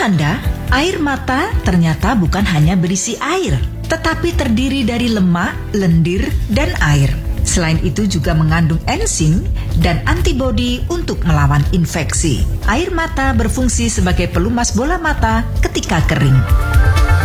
Anda, air mata ternyata bukan hanya berisi air, tetapi terdiri dari lemak, lendir, dan air. Selain itu juga mengandung enzim dan antibodi untuk melawan infeksi. Air mata berfungsi sebagai pelumas bola mata ketika kering.